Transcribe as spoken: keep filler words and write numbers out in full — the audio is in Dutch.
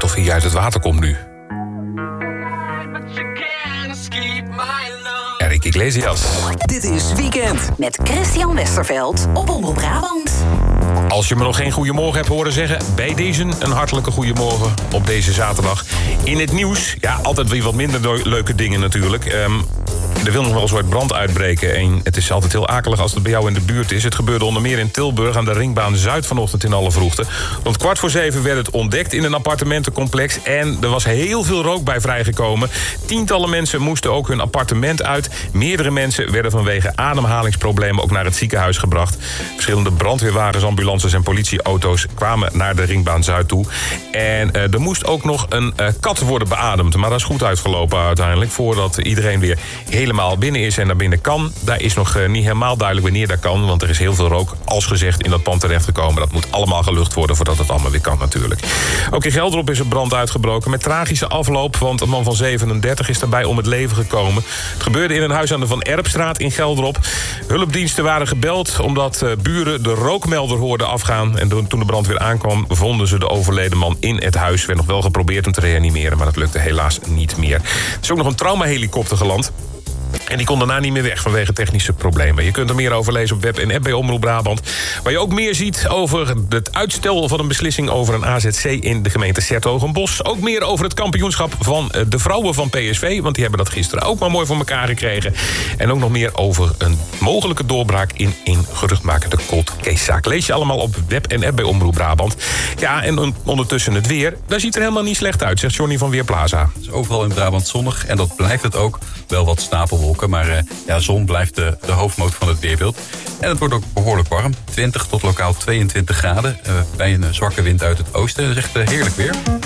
of hij uit het water komt nu. Enrique Iglesias. Dit is Weekend met Christian Westerveld op Omroep Brabant. Als je me nog geen goeiemorgen hebt horen zeggen, bij deze een hartelijke goeiemorgen op deze zaterdag. In het nieuws, ja, altijd weer wat minder leuke dingen natuurlijk. Um, er wil nog wel een soort brand uitbreken. En het is altijd heel akelig als het bij jou in de buurt is. Het gebeurde onder meer in Tilburg aan de Ringbaan Zuid vanochtend in alle vroegte. Rond kwart voor zeven werd het ontdekt in een appartementencomplex. En er was heel veel rook bij vrijgekomen. Tientallen mensen moesten ook hun appartement uit. Meerdere mensen werden vanwege ademhalingsproblemen ook naar het ziekenhuis gebracht. Verschillende brandweerwagens, ambulances en politieauto's kwamen naar de Ringbaan Zuid toe. En uh, er moest ook nog een uh, kat worden beademd. Maar dat is goed uitgelopen uiteindelijk. Voordat iedereen weer helemaal binnen is en naar binnen kan. Daar is nog uh, niet helemaal duidelijk wanneer dat kan. Want er is heel veel rook, als gezegd, in dat pand terechtgekomen. Dat moet allemaal gelucht worden voordat het allemaal weer kan natuurlijk. Ook in Gelderop is een brand uitgebroken met tragische afloop. Want een man van zevenendertig is daarbij om het leven gekomen. Het gebeurde in een huis aan de Van Erpstraat in Gelderop. Hulpdiensten waren gebeld omdat uh, buren de rookmelder hoorden afgaan. En toen de brandweer aankwam, vonden ze de overleden man in het huis. Er werd nog wel geprobeerd hem te reanimeren, maar dat lukte helaas niet meer. Er is ook nog een traumahelikopter geland. En die kon daarna niet meer weg vanwege technische problemen. Je kunt er meer over lezen op web en app bij Omroep Brabant. Waar je ook meer ziet over het uitstel van een beslissing over een A Z C in de gemeente 's-Hertogenbosch. Ook meer over het kampioenschap van de vrouwen van P S V. Want die hebben dat gisteren ook maar mooi voor elkaar gekregen. En ook nog meer over een mogelijke doorbraak in een geruchtmakende cold case zaak. Lees je allemaal op web en app bij Omroep Brabant. Ja, en ondertussen het weer. Daar ziet er helemaal niet slecht uit, zegt Johnny van Weerplaza. Het is overal in Brabant zonnig en dat blijft het ook. Wel wat stapelwolken, maar uh, ja, zon blijft de, de hoofdmoot van het weerbeeld. En het wordt ook behoorlijk warm. twintig tot lokaal tweeëntwintig graden. Uh, bij een uh, zwakke wind uit het oosten. Dat is echt uh, heerlijk weer.